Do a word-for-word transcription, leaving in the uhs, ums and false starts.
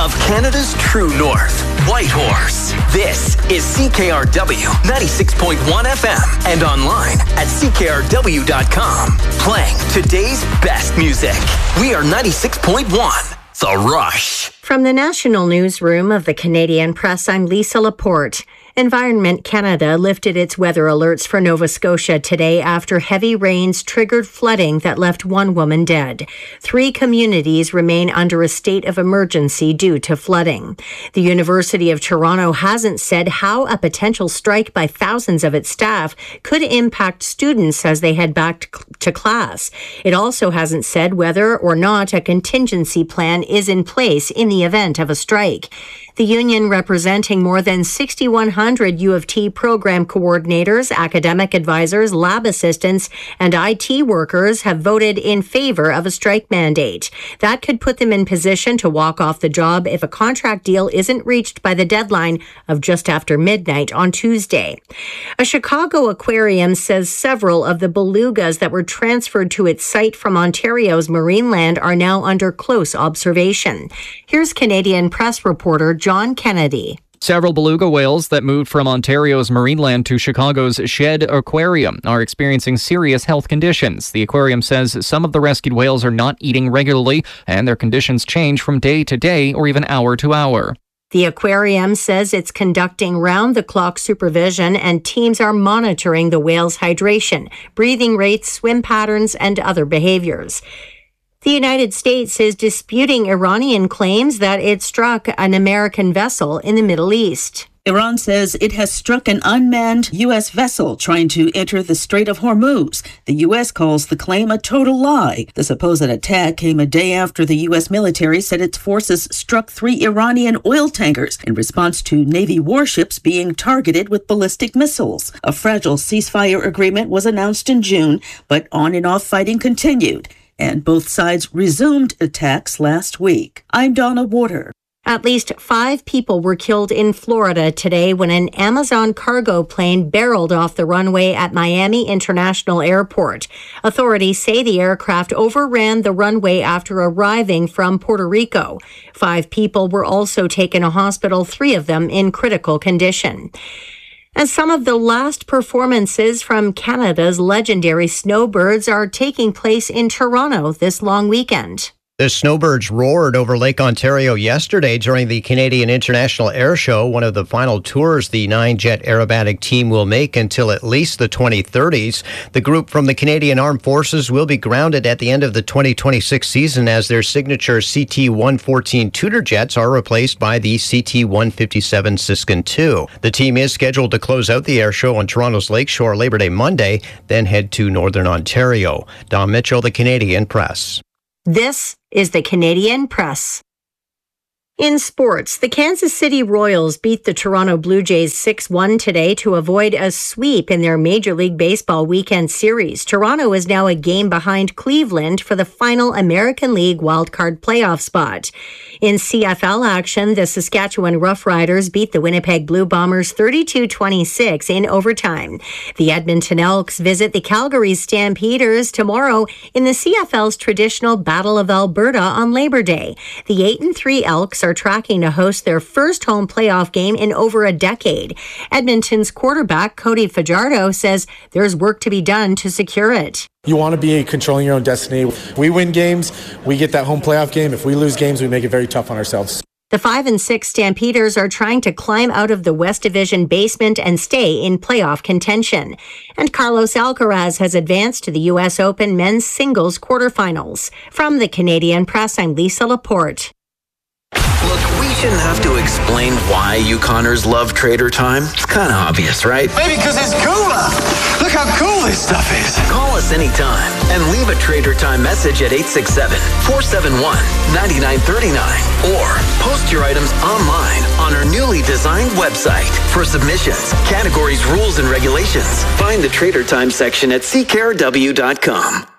of Canada's true north, Whitehorse. This is C K R W ninety-six point one F M and online at C K R W dot com. Playing today's best music. We are ninety-six point one, The Rush. From the National Newsroom of the Canadian Press, I'm Lisa Laporte. Environment Canada lifted its weather alerts for Nova Scotia today after heavy rains triggered flooding that left one woman dead. Three communities remain under a state of emergency due to flooding. The University of Toronto hasn't said how a potential strike by thousands of its staff could impact students as they head back to class. It also hasn't said whether or not a contingency plan is in place in the event of a strike. The union, representing more than six thousand one hundred U of T program coordinators, academic advisors, lab assistants, and I T workers, have voted in favor of a strike mandate. That could put them in position to walk off the job if a contract deal isn't reached by the deadline of just after midnight on Tuesday. A Chicago aquarium says several of the belugas that were transferred to its site from Ontario's Marineland are now under close observation. Here's Canadian Press reporter John Kennedy. Several beluga whales that moved from Ontario's Marineland to Chicago's Shed Aquarium are experiencing serious health conditions. The aquarium says some of the rescued whales are not eating regularly, and their conditions change from day to day or even hour to hour. The aquarium says it's conducting round-the-clock supervision, and teams are monitoring the whales' hydration, breathing rates, swim patterns, and other behaviors. The United States is disputing Iranian claims that it struck an American vessel in the Middle East. Iran says it has struck an unmanned U S vessel trying to enter the Strait of Hormuz. The U S calls the claim a total lie. The supposed attack came a day after the U S military said its forces struck three Iranian oil tankers in response to Navy warships being targeted with ballistic missiles. A fragile ceasefire agreement was announced in June, but on and off fighting continued, and both sides resumed attacks last week. I'm Donna Water. At least five people were killed in Florida today when an Amazon cargo plane barreled off the runway at Miami International Airport. Authorities say the aircraft overran the runway after arriving from Puerto Rico. Five people were also taken to hospital, three of them in critical condition. And some of the last performances from Canada's legendary snowbirds are taking place in Toronto this long weekend. The snowbirds roared over Lake Ontario yesterday during the Canadian International Air Show, one of the final tours the nine-jet aerobatic team will make until at least the twenty thirties. The group from the Canadian Armed Forces will be grounded at the end of the twenty twenty-six season as their signature C T one fourteen Tudor jets are replaced by the C T one fifty-seven Siskin two. The team is scheduled to close out the air show on Toronto's Lakeshore Labor Day Monday, then head to Northern Ontario. Don Mitchell, the Canadian Press. This is the Canadian Press. In sports, the Kansas City Royals beat the Toronto Blue Jays six one today to avoid a sweep in their Major League Baseball weekend series. Toronto is now a game behind Cleveland for the final American League wildcard playoff spot. In C F L action, the Saskatchewan Roughriders beat the Winnipeg Blue Bombers thirty-two twenty-six in overtime. The Edmonton Elks visit the Calgary Stampeders tomorrow in the C F L's traditional Battle of Alberta on Labor Day. The eight and three Elks are tracking to host their first home playoff game in over a decade. Edmonton's quarterback, Cody Fajardo, says there's work to be done to secure it. You want to be controlling your own destiny. We win games, we get that home playoff game. If we lose games, we make it very tough on ourselves. The five and six Stampeders are trying to climb out of the West Division basement and stay in playoff contention. And Carlos Alcaraz has advanced to the U S Open men's singles quarterfinals. From the Canadian Press, I'm Lisa Laporte. Look, we shouldn't have to explain why Yukoners love Trader Time. It's kind of obvious, right? Maybe because it's cooler. Look how cool this stuff is. Call us anytime and leave a Trader Time message at eight six seven, four seven one, nine nine three nine or post your items online on our newly designed website. For submissions, categories, rules, and regulations, find the Trader Time section at C K R W dot com.